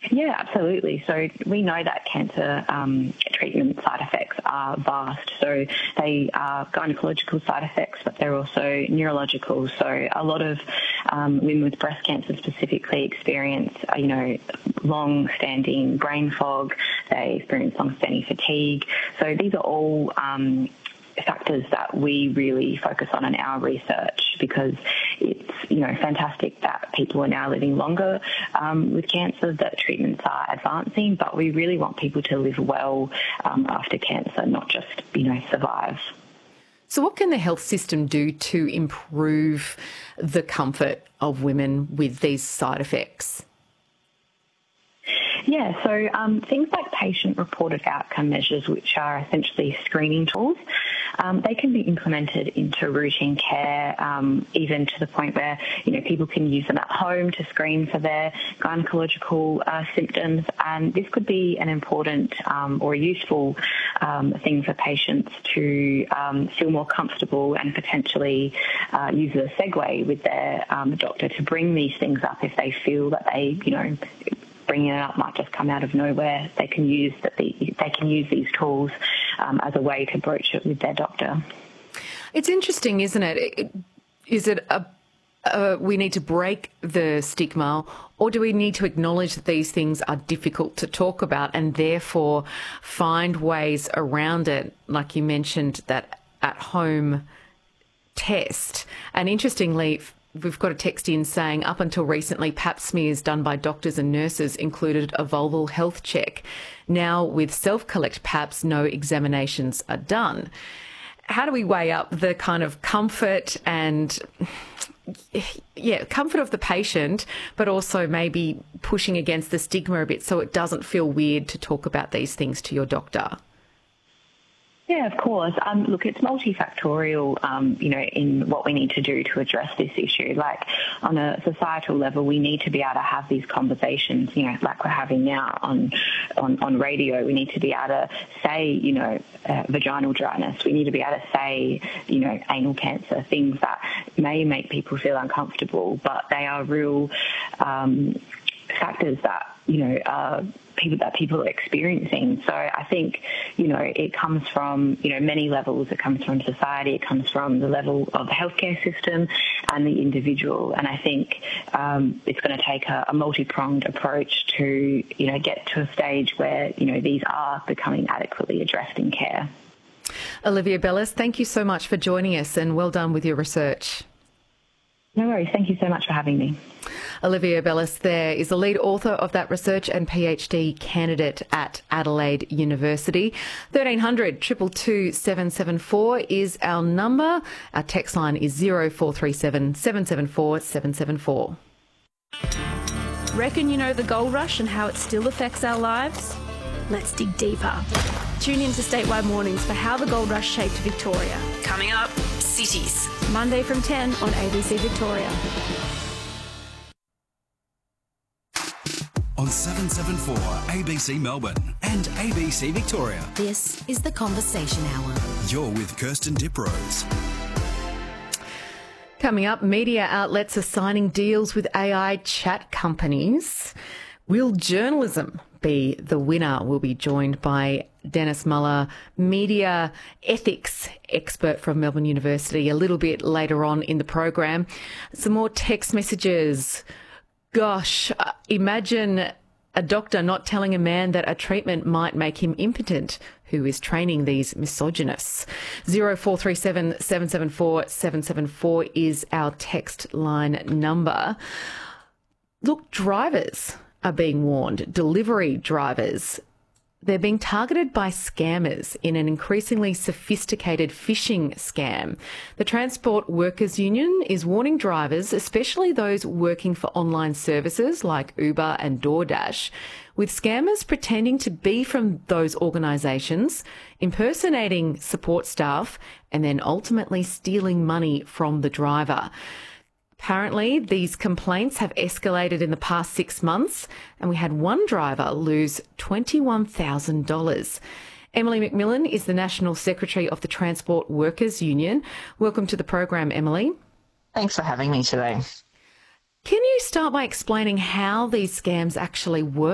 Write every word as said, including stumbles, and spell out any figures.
Yeah, absolutely. So we know that cancer um, treatment side effects are vast. So they are gynecological side effects, but they're also neurological. So a lot of um, women with breast cancer specifically experience, uh, you know, long-standing brain fog. They experience long-standing fatigue. So these are all um, factors that we really focus on in our research, because it's, you know, fantastic that people are now living longer um, with cancer, that treatments are advancing, but we really want people to live well um, after cancer, not just, you know, survive. So what can the health system do to improve the comfort of women with these side effects? Yeah, so um, things like patient-reported outcome measures, which are essentially screening tools, um, they can be implemented into routine care, um, even to the point where, you know, people can use them at home to screen for their gynecological uh, symptoms. And this could be an important um, or useful um, thing for patients to um, feel more comfortable and potentially uh, use as a segue with their um, doctor to bring these things up if they feel that they, you know, bringing it up might just come out of nowhere. They can use that. The, they can use these tools um, as a way to broach it with their doctor. It's interesting, isn't it? Is it a, a we need to break the stigma, or do we need to acknowledge that these things are difficult to talk about and therefore find ways around it? Like you mentioned, that at-home test, and interestingly, we've got a text in saying up until recently, pap smears done by doctors and nurses included a vulval health check. Now with self-collect paps, no examinations are done. How do we weigh up the kind of comfort and, yeah, comfort of the patient, but also maybe pushing against the stigma a bit so it doesn't feel weird to talk about these things to your doctor? Yeah, of course. Um, look, it's multifactorial, um, you know, in what we need to do to address this issue. Like, on a societal level, we need to be able to have these conversations, you know, like we're having now on on, on radio. We need to be able to say, you know, uh, vaginal dryness. We need to be able to say, you know, anal cancer, things that may make people feel uncomfortable, but they are real um, factors that, you know, uh, people that people are experiencing. So I think, you know, it comes from, you know, many levels. It comes from society. It comes from the level of the healthcare system and the individual. And I think um, it's going to take a, a multi-pronged approach to, you know, get to a stage where, you know, these are becoming adequately addressed in care. Olivia Bellis, thank you so much for joining us, and well done with your research. No worries. Thank you so much for having me. Olivia Bellis there is the lead author of that research and PhD candidate at Adelaide University. thirteen hundred, two two two, seven seven four is our number. Our text line is zero four three seven, seven seven four, seven seven four. Reckon you know the gold rush and how it still affects our lives? Let's dig deeper. Tune in to Statewide Mornings for how the gold rush shaped Victoria. Coming up, cities. Monday from ten on A B C Victoria. On seven seven four A B C Melbourne and A B C Victoria. This is the Conversation Hour. You're with Kirsten Diprose. Coming up, media outlets are signing deals with A I chat companies. Will journalism be the winner? We'll be joined by Dennis Muller, media ethics expert from Melbourne University, a little bit later on in the program. Some more text messages. Gosh, imagine a doctor not telling a man that a treatment might make him impotent. Who is training these misogynists? zero four three seven, seven seven four, seven seven four is our text line number. Look, drivers are being warned. Delivery drivers, they're being targeted by scammers in an increasingly sophisticated phishing scam. The Transport Workers Union is warning drivers, especially those working for online services like Uber and DoorDash, with scammers pretending to be from those organisations, impersonating support staff, and then ultimately stealing money from the driver. Apparently, these complaints have escalated in the past six months, and we had one driver lose twenty-one thousand dollars. Emily McMillan is the National Secretary of the Transport Workers Union. Welcome to the program, Emily. Thanks for having me today. Can you start by explaining how these scams actually work?